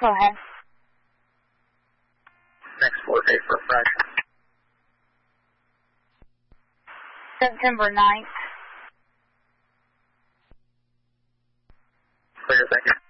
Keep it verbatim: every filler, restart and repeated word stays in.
Go ahead. Next four day for fraction. September ninth. Clear, thank you.